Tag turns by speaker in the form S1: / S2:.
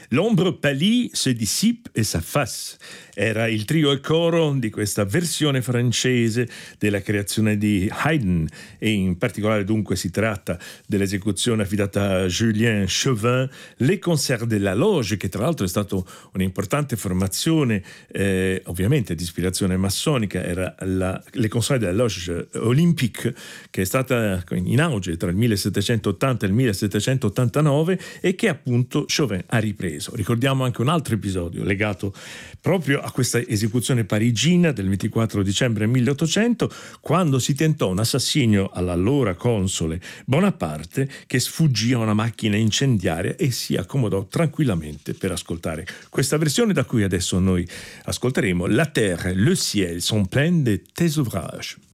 S1: L'ombre pâlit, se dissipe et s'affasse. Era il trio e coro di questa versione francese della creazione di Haydn, e in particolare dunque si tratta dell'esecuzione affidata a Julien Chauvin, Les Concerts de la Loge, che tra l'altro è stato un'importante formazione ovviamente di ispirazione massonica. Era Les Concerts de la Loge Olympique, che è stata in auge tra il 1780 e il 1789 e che appunto Chauvin ha ripreso. Ricordiamo anche un altro episodio legato proprio a questa esecuzione parigina del 24 dicembre 1800, quando si tentò un assassinio all'allora console Bonaparte, che sfuggì a una macchina incendiaria e si accomodò tranquillamente per ascoltare questa versione, da cui adesso noi ascolteremo La terre, le ciel sont pleins de tes ouvrages.